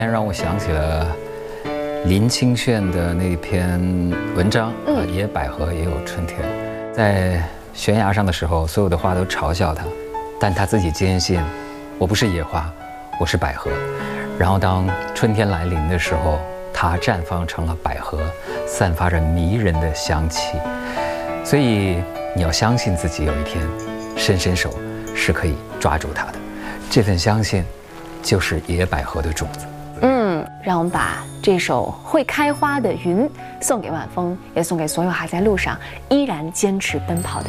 让我想起了林清炫的那篇文章，野百合也有春天。在悬崖上的时候，所有的花都嘲笑他，但他自己坚信，我不是野花，我是百合。然后当春天来临的时候，它绽放成了百合，散发着迷人的香气。所以你要相信自己，有一天伸伸手是可以抓住它的。这份相信，就是野百合的种子。 让我们把这首会开花的云送给晚风，也送给所有还在路上依然坚持奔跑的人。